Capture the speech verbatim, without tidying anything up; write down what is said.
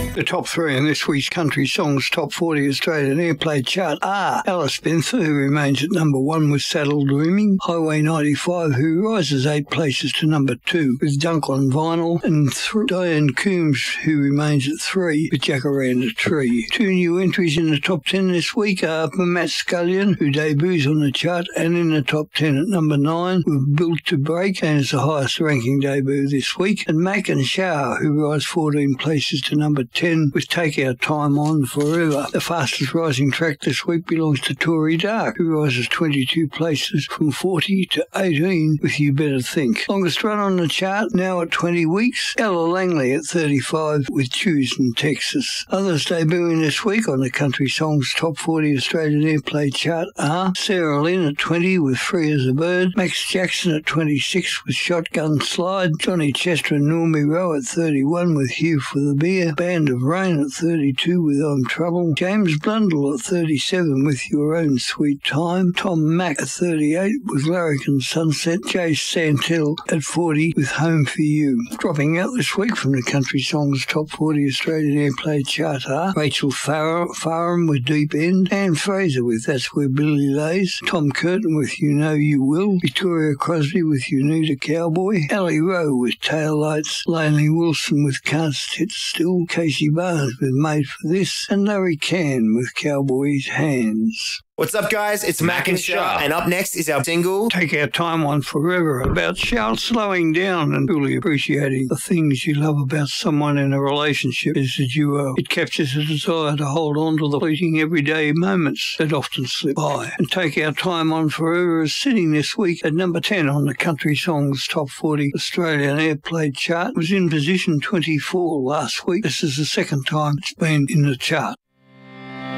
The top three in this week's Country Songs Top forty Australian Airplay chart are Alice Spencer, who remains at number one with Saddle Dreaming, Highway ninety-five, who rises eight places to number two with Dunk on Vinyl, and th- Diane Coombs, who remains at three with Jacaranda Tree. Two new entries in the top ten this week are Matt Scullion, who debuts on the chart and in the top ten at number nine with Built to Break, and is the highest ranking debut this week, and Mac and Shah, who rise fourteen places to number ten with Take Our Time On Forever. The fastest rising track this week belongs to Tory Dark, who rises twenty-two places from forty to eighteen with You Better Think. Longest run on the chart, now at twenty weeks, Ella Langley at thirty-five with Choose in Texas. Others debuting this week on the Country Songs Top forty Australian Airplay chart are Sarah Lynn at twenty with Free as a Bird, Max Jackson at twenty-six with Shotgun Slide, Johnny Chester and Normie Rowe at thirty-one with Hugh for the Beer, Band of Rain at thirty-two with I'm Trouble, James Blundell at thirty-seven with Your Own Sweet Time, Tom Mack at thirty-eight with Larrikin Sunset, Jay Santel at forty with Home for You. Dropping out this week from the Country Songs Top forty Australian Airplay chart are Rachel Farr- Farham with Deep End, Anne Fraser with That's Where Billy Lays, Tom Curtin with You Know You Will, Victoria Crosby with You Need a Cowboy, Ali Rowe with Taillights, Laney Wilson with Can't Sit Still, Casey Barnes with Made for This, and Larry Can with Cowboy's Hands. What's up, guys? It's Mac and Shah, and up next is our single Take Our Time On Forever, about Shah slowing down and truly appreciating the things you love about someone in a relationship as a duo. It captures a desire to hold on to the fleeting everyday moments that often slip by. And Take Our Time On Forever is sitting this week at number ten on the Country Songs Top forty Australian Airplay chart. It was in position twenty-four last week. This is the second time it's been in the chart.